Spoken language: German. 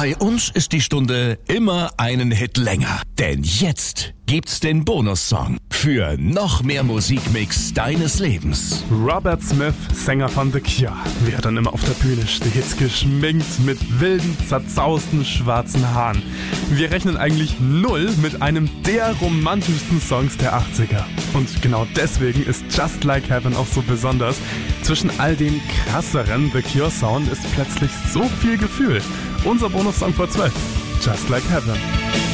Bei uns ist die Stunde immer einen Hit länger. Denn jetzt gibt's den Bonussong für noch mehr Musikmix deines Lebens. Robert Smith, Sänger von The Cure, wie er dann immer auf der Bühne steht, geschminkt mit wilden, zerzausten schwarzen Haaren. Wir rechnen eigentlich null mit einem der romantischsten Songs der 80er. Und genau deswegen ist Just Like Heaven auch so besonders. Zwischen all dem krasseren The Cure Sound ist plötzlich so viel Gefühl. Unser Bonussong vor 12, Just Like Heaven.